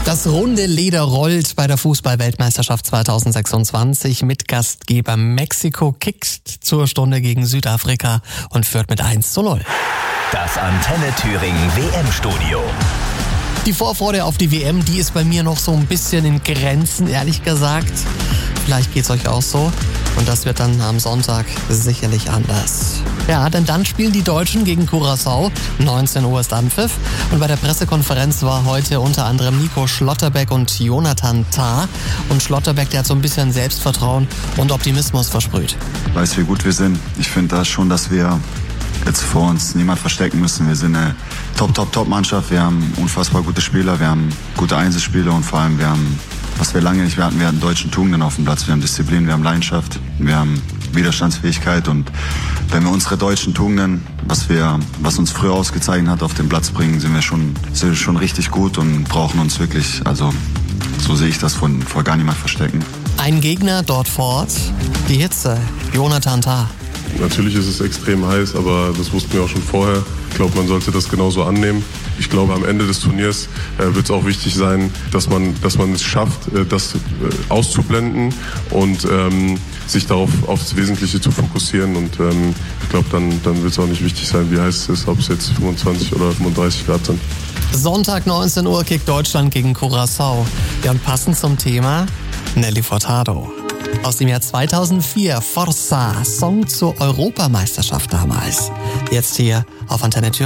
Das runde Leder rollt bei der Fußball-Weltmeisterschaft 2026 mit Gastgeber Mexiko, kickt zur Stunde gegen Südafrika und führt mit 1:0. Das Antenne Thüringen WM-Studio. Die Vorfreude auf die WM, die ist bei mir noch so ein bisschen in Grenzen, ehrlich gesagt. Vielleicht geht's euch auch so. Und das wird dann am Sonntag sicherlich anders. Ja, denn dann spielen die Deutschen gegen Curaçao. 19 Uhr ist Anpfiff. Und bei der Pressekonferenz war heute unter anderem Nico Schlotterbeck und Jonathan Tah. Und Schlotterbeck, der hat so ein bisschen Selbstvertrauen und Optimismus versprüht. Weiß, wie gut wir sind. Ich finde da schon, dass wir jetzt vor uns niemand verstecken müssen. Wir sind eine Top-Mannschaft. Wir haben unfassbar gute Spieler. Wir haben gute Einzelspieler und vor allem wir haben, was wir lange nicht mehr hatten, wir hatten deutschen Tugenden auf dem Platz. Wir haben Disziplin, wir haben Leidenschaft, wir haben Widerstandsfähigkeit und wenn wir unsere deutschen Tugenden, was uns früher ausgezeichnet hat, auf den Platz bringen, sind wir schon richtig gut und brauchen uns wirklich, also so sehe ich das vor gar niemand verstecken. Ein Gegner dort vor Ort, die Hitze, Jonathan Tah. Natürlich ist es extrem heiß, aber das wussten wir auch schon vorher. Ich glaube, man sollte das genauso annehmen. Ich glaube, am Ende des Turniers wird es auch wichtig sein, dass man es schafft, das auszublenden und sich darauf aufs Wesentliche zu fokussieren. Und ich glaube, dann wird es auch nicht wichtig sein, wie heiß es ist, ob es jetzt 25 oder 35 Grad sind. Sonntag 19 Uhr kickt Deutschland gegen Curaçao. Ja, und passend zum Thema Nelly Furtado. Aus dem Jahr 2004, Forza, Song zur Europameisterschaft damals. Jetzt hier auf Antenne Thüringen.